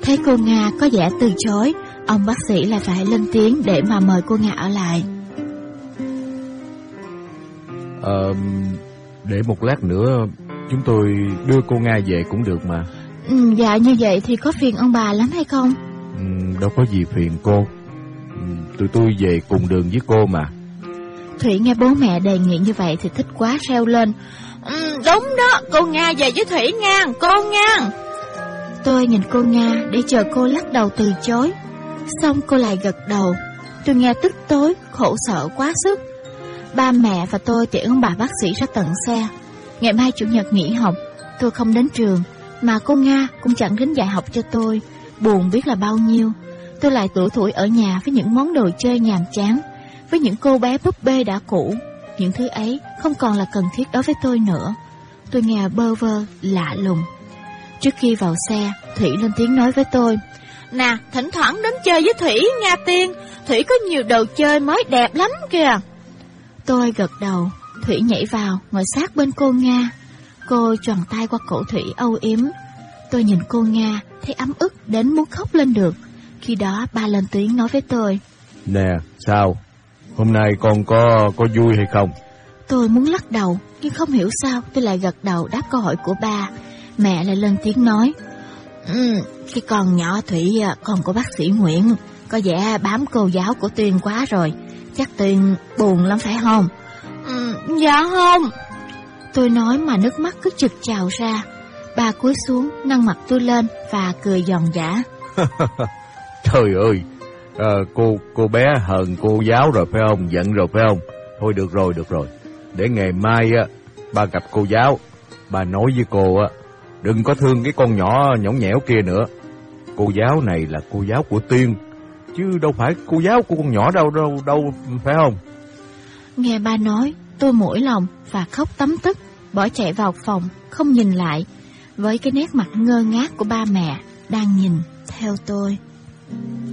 Thấy cô Nga có vẻ từ chối, ông bác sĩ lại phải lên tiếng để mà mời cô Nga ở lại. Để một lát nữa chúng tôi đưa cô Nga về cũng được mà. Dạ, như vậy thì có phiền ông bà lắm hay không? Đâu có gì phiền cô. Tụi tôi về cùng đường với cô mà. Thủy nghe bố mẹ đề nghị như vậy thì thích quá, reo lên. Đúng đó, cô Nga về với Thủy nha, cô Nga. Tôi nhìn cô Nga để chờ cô lắc đầu từ chối. Xong cô lại gật đầu. Tôi nghe tức tối, khổ sở quá sức. Ba mẹ và tôi tiễn ông bà bác sĩ ra tận xe. Ngày mai chủ nhật nghỉ học, tôi không đến trường, mà cô Nga cũng chẳng đến dạy học cho tôi. Buồn biết là bao nhiêu. Tôi lại tủi thủi ở nhà với những món đồ chơi nhàm chán, với những cô bé búp bê đã cũ. Những thứ ấy không còn là cần thiết đối với tôi nữa. Tôi nghe bơ vơ, lạ lùng. Trước khi vào xe, Thủy lên tiếng nói với tôi. Nè, thỉnh thoảng đến chơi với Thủy nha Tiên. Thủy có nhiều đồ chơi mới đẹp lắm kìa. Tôi gật đầu. Thủy nhảy vào, ngồi sát bên cô Nga. Cô choàng tay qua cổ Thủy âu yếm. Tôi nhìn cô Nga, thấy ấm ức đến muốn khóc lên được. Khi đó ba lên tiếng nói với tôi. Nè, sao? Hôm nay con có vui hay không? Tôi muốn lắc đầu, nhưng không hiểu sao tôi lại gật đầu đáp câu hỏi của ba. Mẹ lại lên tiếng nói. Cái con nhỏ Thủy con của bác sĩ Nguyễn có vẻ bám cô giáo của Tuyên quá rồi. Chắc Tuyên buồn lắm phải không? Dạ không. Tôi nói mà nước mắt cứ trực trào ra. Ba cúi xuống nâng mặt tôi lên và cười giòn giã. Trời ơi, cô bé hờn cô giáo rồi phải không? Giận rồi phải không? Thôi được rồi. Để ngày mai ba gặp cô giáo, ba nói với cô đừng có thương cái con nhỏ nhõng nhẽo kia nữa. Cô giáo này là cô giáo của Tuyên, chứ đâu phải cô giáo của con nhỏ đâu phải không? Nghe ba nói, tôi mủi lòng và khóc tấm tức, bỏ chạy vào phòng, không nhìn lại, với cái nét mặt ngơ ngác của ba mẹ đang nhìn theo tôi.